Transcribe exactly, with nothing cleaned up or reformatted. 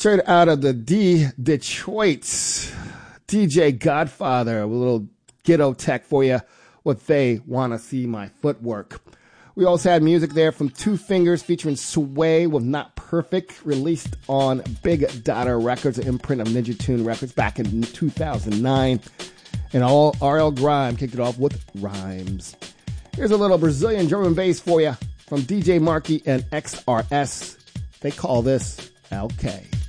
straight out of the D Detroit, D J Godfather, a little ghetto tech for you. What they want to see my footwork. We also had music there from Two Fingers featuring Sway with Not Perfect, released on Big Data Records, an imprint of Ninja Tune Records back in two thousand nine. And all R L Grime kicked it off with Rhymes. Here's a little Brazilian drum and bass for you from D J Marky and X R S. They call this L K.